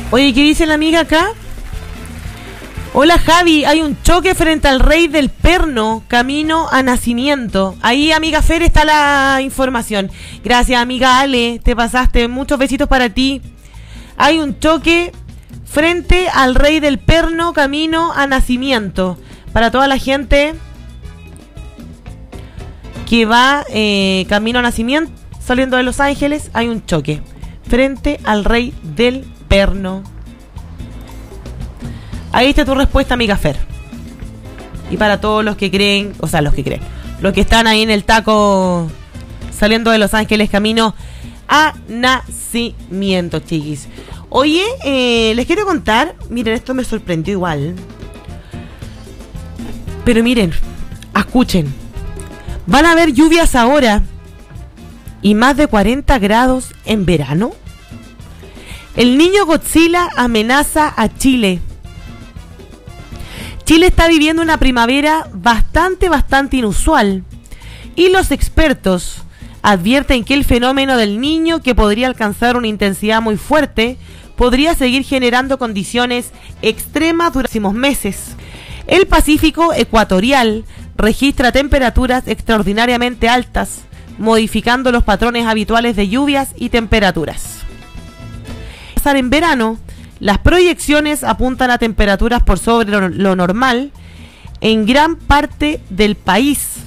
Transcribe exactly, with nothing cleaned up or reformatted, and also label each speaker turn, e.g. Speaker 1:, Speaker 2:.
Speaker 1: Oye, ¿qué dice la amiga acá? Hola Javi, hay un choque frente al Rey del Perno, camino a Nacimiento. Ahí, amiga Fer, está la información. Gracias, amiga Ale, te pasaste. Muchos besitos para ti. Hay un choque frente al Rey del Perno, camino a Nacimiento. Para toda la gente que va eh, camino a Nacimiento, saliendo de Los Ángeles, hay un choque frente al Rey del Perno. Ahí está tu respuesta, amiga Fer. Y para todos los que creen, o sea, los que creen, los que están ahí en el taco saliendo de Los Ángeles camino a Nacimiento, chiquis. Oye, eh, les quiero contar, miren, esto me sorprendió igual. Pero miren, escuchen. Van a haber lluvias ahora y más de cuarenta grados en verano. El niño Godzilla amenaza a Chile. Chile está viviendo una primavera bastante, bastante inusual. Y los expertos advierten que el fenómeno del Niño, que podría alcanzar una intensidad muy fuerte, podría seguir generando condiciones extremas durante los próximos meses. El Pacífico ecuatorial registra temperaturas extraordinariamente altas, modificando los patrones habituales de lluvias y temperaturas. En verano, las proyecciones apuntan a temperaturas por sobre lo normal en gran parte del país.